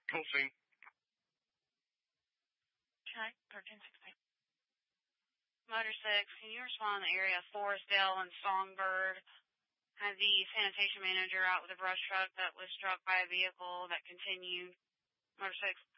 Coaching. Okay, 1316. Motor 6, can you respond in the area of Forestdale and Songbird? Had the sanitation manager out with a brush truck that was struck by a vehicle that continued. Motor 6,